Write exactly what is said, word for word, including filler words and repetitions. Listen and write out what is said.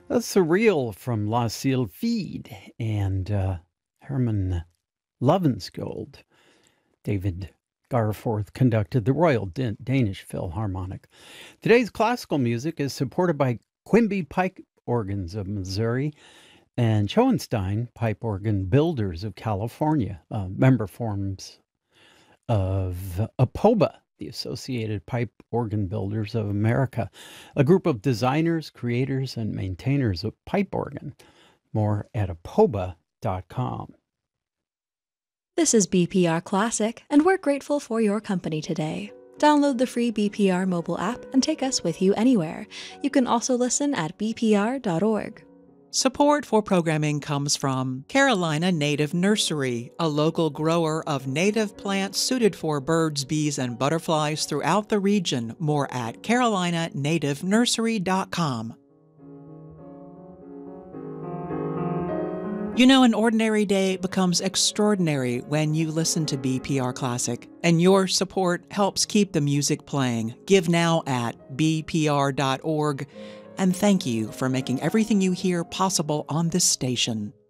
A Surreal from La Sylphide and uh, Herman Lovenskold. David Garforth conducted the Royal Dan- Danish Philharmonic. Today's classical music is supported by Quimby Pipe Organs of Missouri and Schoenstein Pipe Organ Builders of California, uh, member forms of A P O B A, the Associated Pipe Organ Builders of America, a group of designers, creators, and maintainers of pipe organ. More at apoba dot com. This is B P R Classic, and we're grateful for your company today. Download the free B P R mobile app and take us with you anywhere. You can also listen at b p r dot org. Support for programming comes from Carolina Native Nursery, a local grower of native plants suited for birds, bees, and butterflies throughout the region. More at carolina native nursery dot com. You know, an ordinary day becomes extraordinary when you listen to B P R Classic, and your support helps keep the music playing. Give now at b p r dot org. And thank you for making everything you hear possible on this station.